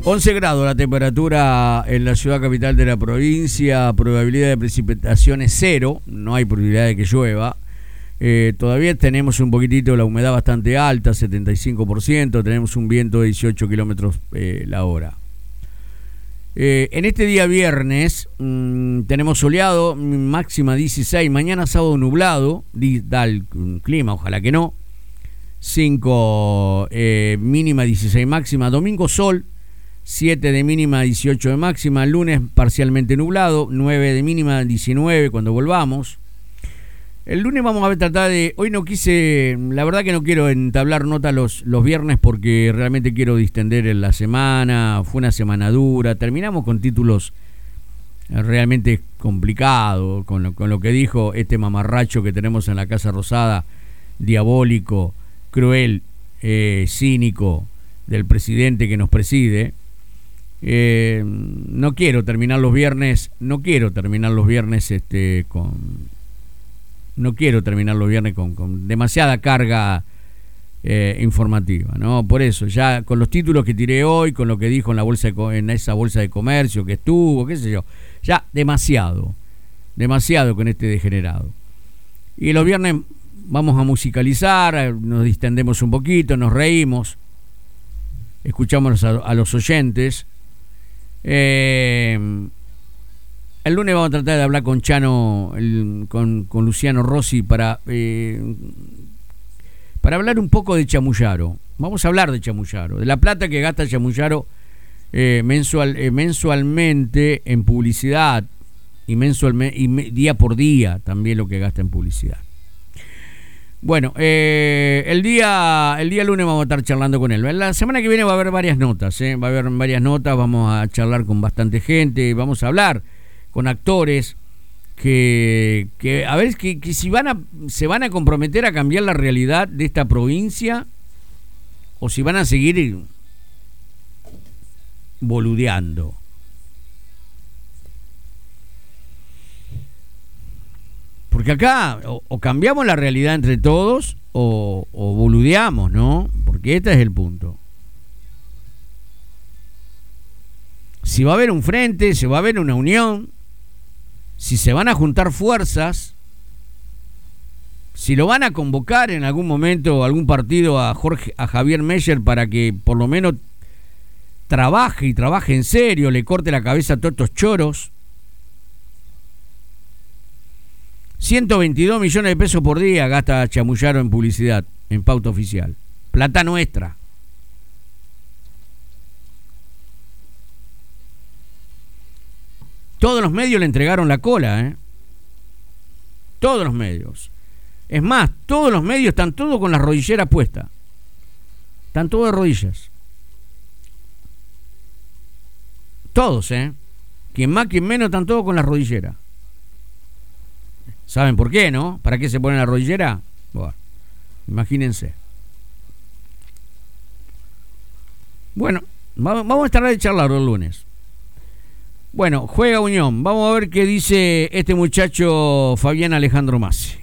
11 grados la temperatura en la ciudad capital de la provincia, probabilidad de precipitaciones 0, no hay probabilidad de que llueva. Todavía tenemos un poquitito la humedad bastante alta, 75%, tenemos un viento de 18 kilómetros la hora. En este día viernes tenemos soleado, máxima 16, mañana sábado nublado, da el clima, ojalá que no, 5 mínima 16 máxima, domingo sol, 7 de mínima, 18 de máxima, lunes parcialmente nublado, 9 de mínima, 19 cuando volvamos. El lunes vamos a tratar de... Hoy no quise, la verdad que no quiero entablar nota los viernes porque realmente quiero distender en la semana, fue una semana dura, terminamos con títulos realmente complicados, con lo que dijo este mamarracho que tenemos en la Casa Rosada, diabólico, cruel, cínico, del presidente que nos preside. No quiero terminar los viernes con demasiada carga informativa, ¿no? Por eso, ya con los títulos que tiré hoy, con lo que dijo en esa bolsa de comercio que estuvo, qué sé yo, ya demasiado con este degenerado. Y los viernes vamos a musicalizar, nos distendemos un poquito, nos reímos, escuchamos a los oyentes. El lunes vamos a tratar de hablar con Chano, con Luciano Rossi para hablar un poco de Chamullaro. Vamos a hablar de Chamullaro, de la plata que gasta Chamullaro mensualmente en publicidad y día por día también lo que gasta en publicidad. Bueno, el día lunes vamos a estar charlando con él. La semana que viene va a haber varias notas, vamos a charlar con bastante gente, vamos a hablar con actores que a ver que si se van a comprometer a cambiar la realidad de esta provincia o si van a seguir boludeando. Porque acá o cambiamos la realidad entre todos o boludeamos, ¿no? Porque este es el punto. Si va a haber un frente, si va a haber una unión, si se van a juntar fuerzas, si lo van a convocar en algún momento algún partido a Javier Meyer para que por lo menos trabaje en serio, le corte la cabeza a todos estos choros. 122 millones de pesos por día gasta Chamullaro en publicidad, en pauta oficial. Plata nuestra. Todos los medios le entregaron la cola, Todos los medios. Es más, todos los medios están todos con las rodilleras puestas. Están todos de rodillas. Todos, Quien más, quien menos, están todos con las rodilleras. ¿Saben por qué, no? ¿Para qué se pone la rodillera? Bueno, imagínense. Bueno, vamos a estar de charlar el lunes. Bueno, juega Unión. Vamos a ver qué dice este muchacho Fabián Alejandro Massi.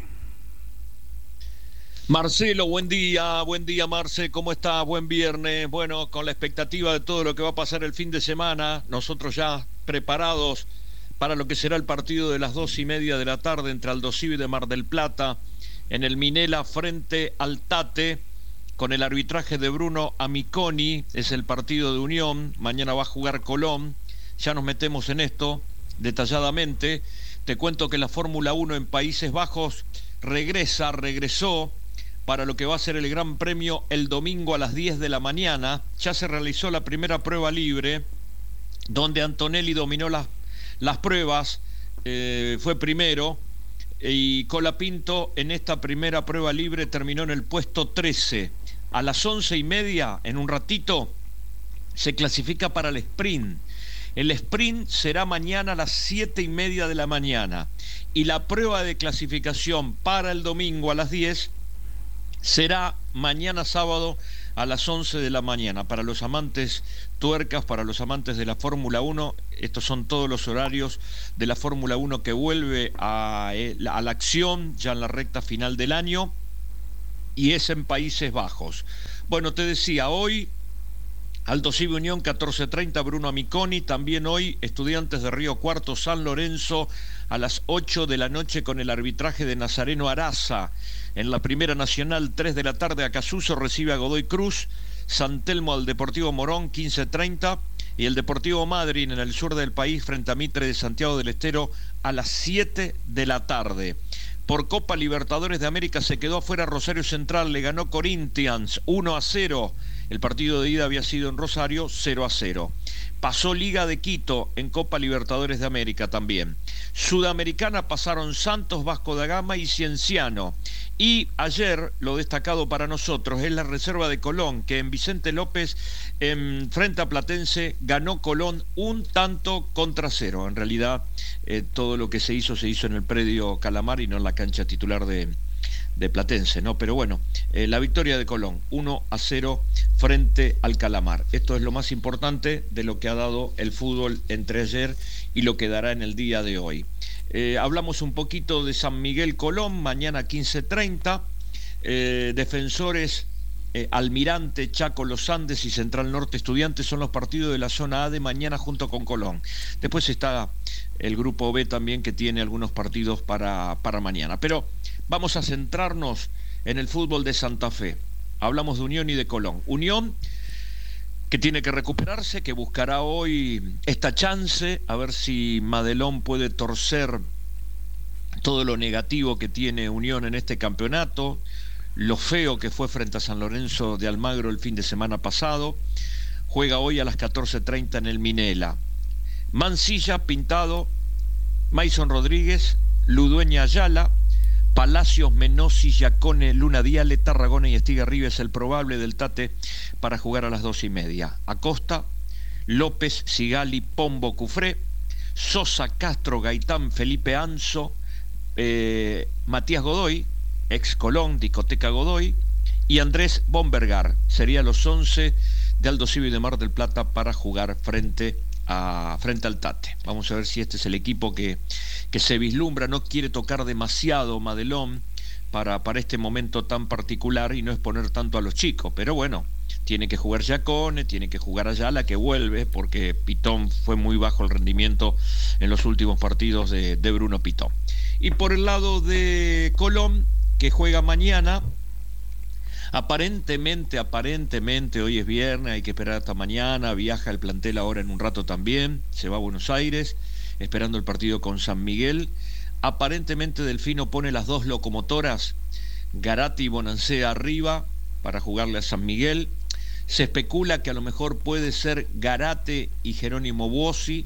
Marcelo, buen día Marce, ¿cómo estás? Buen viernes. Bueno, con la expectativa de todo lo que va a pasar el fin de semana, nosotros ya preparados para lo que será el partido de las 2:30 de la tarde entre Aldosivi de Mar del Plata, en el Minela frente al Tate, con el arbitraje de Bruno Amiconi. Es el partido de Unión, mañana va a jugar Colón. Ya nos metemos en esto detalladamente. Te cuento que la Fórmula 1 en Países Bajos regresó para lo que va a ser el Gran Premio el domingo a las 10 de la mañana. Ya se realizó la primera prueba libre, donde Antonelli dominó las pruebas, fue primero, y Colapinto en esta primera prueba libre terminó en el puesto 13. A las 11:30, en un ratito, se clasifica para el sprint. El sprint será mañana a las 7:30 de la mañana. Y la prueba de clasificación para el domingo a las 10 será mañana sábado a las 11 de la mañana. Para los amantes tuercas, para los amantes de la Fórmula 1, estos son todos los horarios de la Fórmula 1 que vuelve a la acción ya en la recta final del año, y es en Países Bajos. Bueno, te decía, hoy Aldo Civi Unión 14:30, Bruno Amiconi. También hoy Estudiantes de Río Cuarto, San Lorenzo a las 8 de la noche con el arbitraje de Nazareno Araza. En la Primera Nacional, 3 de la tarde, Acasuso recibe a Godoy Cruz. San Telmo al Deportivo Morón 15:30 y el Deportivo Madryn en el sur del país frente a Mitre de Santiago del Estero a las 7 de la tarde. Por Copa Libertadores de América se quedó afuera Rosario Central, le ganó Corinthians 1-0. El partido de ida había sido en Rosario 0-0. Pasó Liga de Quito en Copa Libertadores de América también. Sudamericana pasaron Santos, Vasco da Gama y Cienciano. Y ayer, lo destacado para nosotros es la reserva de Colón, que en Vicente López, frente a Platense, ganó Colón 1-0. En realidad, todo lo que se hizo en el predio Calamar y no en la cancha titular de Platense, ¿no? Pero bueno, la victoria de Colón, 1-0 frente al Calamar. Esto es lo más importante de lo que ha dado el fútbol entre ayer y lo que dará en el día de hoy. Hablamos un poquito de San Miguel Colón, mañana 15:30. Defensores, Almirante, Chaco, Los Andes y Central Norte Estudiantes son los partidos de la zona A de mañana junto con Colón. Después está el grupo B también, que tiene algunos partidos para mañana. Pero vamos a centrarnos en el fútbol de Santa Fe. Hablamos de Unión y de Colón. Unión, que tiene que recuperarse, que buscará hoy esta chance, a ver si Madelón puede torcer todo lo negativo que tiene Unión en este campeonato, lo feo que fue frente a San Lorenzo de Almagro el fin de semana pasado. Juega hoy a las 14:30 en el Minela. Mancilla, Pintado, Mason Rodríguez, Ludueña Ayala, Palacios, Menossi, Giacone, Luna Diale, Tarragona y Estigarribia es el probable del Tate para jugar a las 2:30. Acosta, López, Sigali, Pombo, Cufré, Sosa, Castro, Gaitán, Felipe Anzo, Matías Godoy, ex Colón, Discoteca Godoy, y Andrés Bombergar. Serían los 11 de Aldo Civi de Mar del Plata para jugar frente al Tate. Vamos a ver si este es el equipo que se vislumbra. No quiere tocar demasiado Madelón para este momento tan particular y no exponer tanto a los chicos, pero bueno, tiene que jugar Giacone, tiene que jugar Ayala, que vuelve, porque Pitón fue muy bajo el rendimiento en los últimos partidos de Bruno Pitón. Y por el lado de Colón, que juega mañana, aparentemente, hoy es viernes, hay que esperar hasta mañana, viaja el plantel ahora en un rato también, se va a Buenos Aires, esperando el partido con San Miguel. Aparentemente Delfino pone las dos locomotoras, Garate y Bonancea arriba, para jugarle a San Miguel. Se especula que a lo mejor puede ser Garate y Jerónimo Buosi.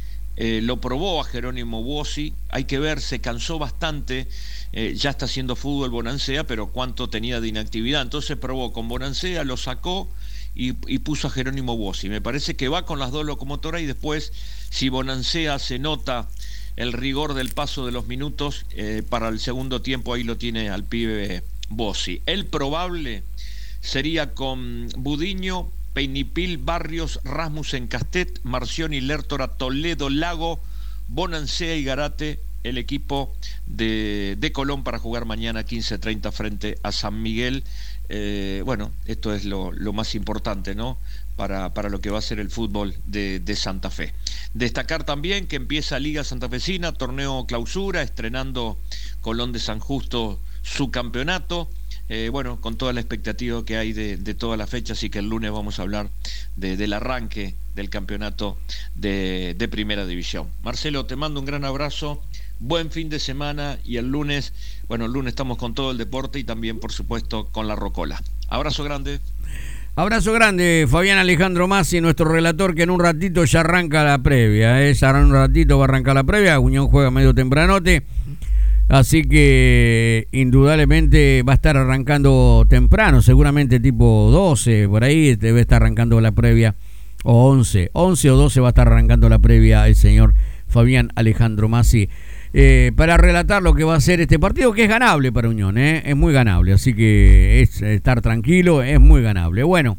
Lo probó a Jerónimo Buosi, hay que ver, se cansó bastante, ya está haciendo fútbol Bonancea, pero cuánto tenía de inactividad. Entonces probó con Bonancea, lo sacó y puso a Jerónimo Buosi. Me parece que va con las dos locomotoras y después, si Bonancea se nota el rigor del paso de los minutos, para el segundo tiempo ahí lo tiene al pibe Buosi. El probable sería con Budiño, Peinipil, Barrios, Rasmussen, Castet, Marcioni, Lertora, Toledo, Lago, Bonancea y Garate, el equipo de Colón para jugar mañana 15:30 frente a San Miguel. Bueno, esto es lo más importante, ¿no? Para lo que va a ser el fútbol de Santa Fe. Destacar también que empieza Liga Santafesina, torneo clausura, estrenando Colón de San Justo su campeonato. Bueno, con toda la expectativa que hay de todas las fechas, y que el lunes vamos a hablar del arranque del campeonato de Primera División. Marcelo, te mando un gran abrazo, buen fin de semana, y el lunes estamos con todo el deporte y también, por supuesto, con la Rocola. Abrazo grande. Abrazo grande, Fabián Alejandro Massi, nuestro relator, que en un ratito ya arranca la previa. Ya en un ratito va a arrancar la previa. Unión juega medio tempranote. Así que indudablemente va a estar arrancando temprano, seguramente tipo 12, por ahí debe estar arrancando la previa, o 11 o 12 va a estar arrancando la previa el señor Fabián Alejandro Massi, para relatar lo que va a ser este partido, que es ganable para Unión, es muy ganable, así que es estar tranquilo, es muy ganable. Bueno,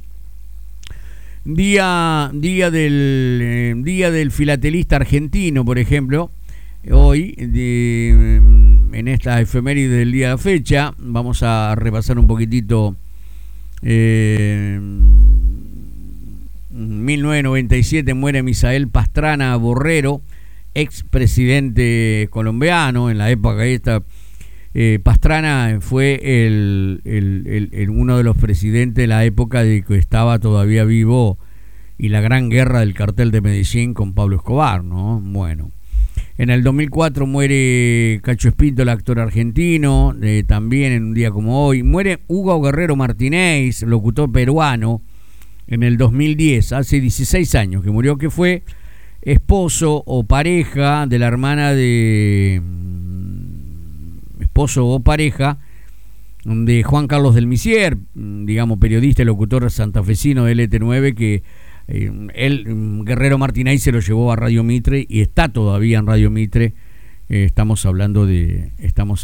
día del filatelista argentino, por ejemplo. Hoy, en esta efeméride del día de la fecha, vamos a repasar un poquitito 1997 muere Misael Pastrana Borrero, expresidente colombiano. En la época esta, Pastrana fue uno de los presidentes de la época de que estaba todavía vivo y la gran guerra del cartel de Medellín con Pablo Escobar, ¿no? Bueno, en el 2004 muere Cacho Espínto, el actor argentino, también en un día como hoy. Muere Hugo Guerrero Martínez, locutor peruano, en el 2010, hace 16 años que murió, que fue esposo o pareja de la hermana de... esposo o pareja de Juan Carlos del Misier, digamos, periodista y locutor santafesino de LT9, que Guerrero Martínez se lo llevó a Radio Mitre y está todavía en Radio Mitre. Estamos hablando del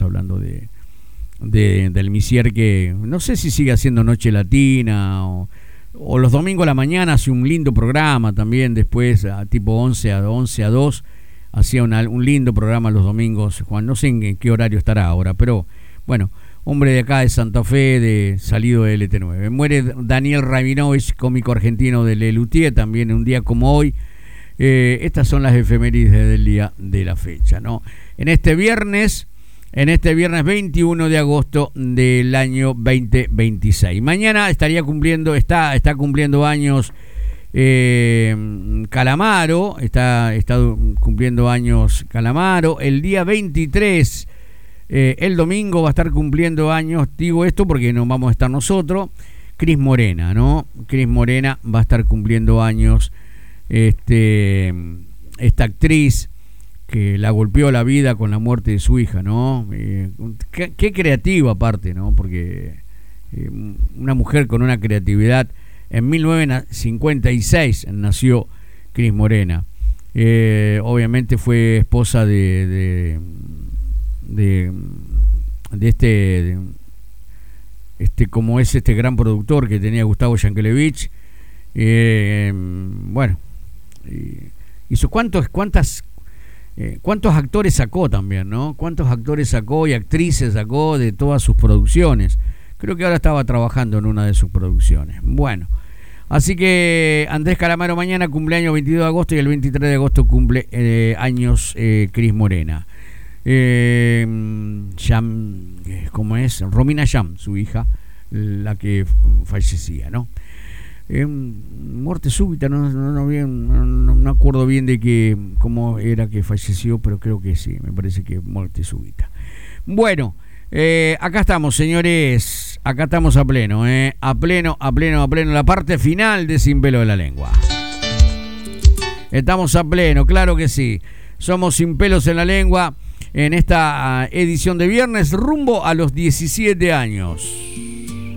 Misier, que no sé si sigue haciendo Noche Latina o los domingos a la mañana hace un lindo programa también. Después a tipo 11 a 2 hacía un lindo programa los domingos. Juan, no sé en qué horario estará ahora, pero bueno, hombre de acá de Santa Fe, salido de LT9. Muere Daniel Rabinovich, cómico argentino de Lelutier, también en un día como hoy. Estas son las efemérides del día de la fecha, ¿no? En este viernes 21 de agosto del año 2026. Mañana está cumpliendo años Calamaro, está cumpliendo años Calamaro. El día 23, el domingo, va a estar cumpliendo años, digo esto porque no vamos a estar nosotros, Cris Morena, ¿no? Cris Morena va a estar cumpliendo años, esta actriz que la golpeó la vida con la muerte de su hija, ¿no? Qué creativa aparte, ¿no? Porque una mujer con una creatividad. En 1956 nació Cris Morena. Obviamente fue esposa de como es este gran productor que tenía Gustavo Yankelevich. Bueno, hizo cuántos actores sacó también, ¿no? Cuántos actores sacó y actrices sacó de todas sus producciones. Creo que ahora estaba trabajando en una de sus producciones. Bueno, así que Andrés Calamaro mañana cumpleaños 22 de agosto y el 23 de agosto cumple años Cris Morena. ¿Cómo es? Romina Yam, su hija, la que fallecía, ¿no? Muerte súbita, no acuerdo bien de cómo era que falleció, pero creo que sí, me parece que muerte súbita. Bueno, acá estamos, señores, acá estamos a pleno, a pleno, la parte final de Sin Pelo de la Lengua. Estamos a pleno, claro que sí, somos Sin Pelos en la Lengua en esta edición de viernes rumbo a los 17 años.